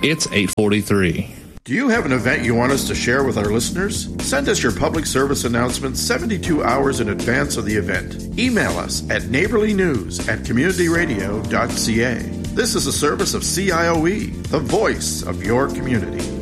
It's 8:43. Do you have an event you want us to share with our listeners? Send us your public service announcement 72 hours in advance of the event. Email us at neighborlynews@communityradio.ca. This is a service of CIOE, the voice of your community.